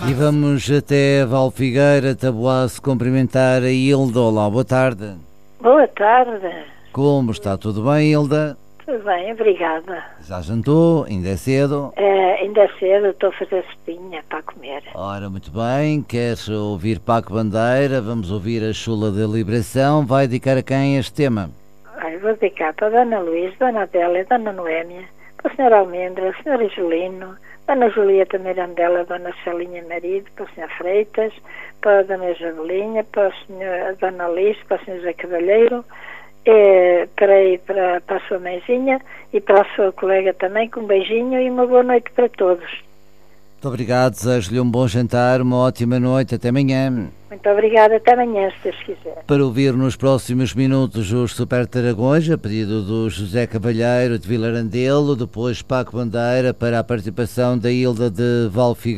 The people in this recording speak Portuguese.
E vamos até Valfigueira, Taboaço, cumprimentar a Hilda. Olá, boa tarde. Boa tarde. Como está? Tudo bem, Hilda? Tudo bem, obrigada. Já jantou? Ainda é cedo? Ainda é cedo, estou a fazer sopinha para comer. Ora, muito bem. Queres ouvir Paco Bandeira? Vamos ouvir a Chula da Liberação. Vai dedicar a quem este tema? Vou dedicar para a Dona Luís, Dona Adélia, Dona Noémia, para a Senhora Almendra, a Senhora Julino, Dona Julieta Mirandela, Dona Celinha Marido, para a Senhora Freitas, para a Dona Jabelinha, para a Dona Liz, para o Senhor José Cavalheiro, para a sua mãezinha e para a sua colega também, com um beijinho e uma boa noite para todos. Muito obrigado, desejo-lhe um bom jantar, uma ótima noite, até amanhã. Muito obrigada, até amanhã, se Deus quiser. Para ouvir nos próximos minutos os Super Taragões, a pedido do José Cavalheiro de Vilarandelo, depois Paco Bandeira para a participação da Hilda de Valfigueira.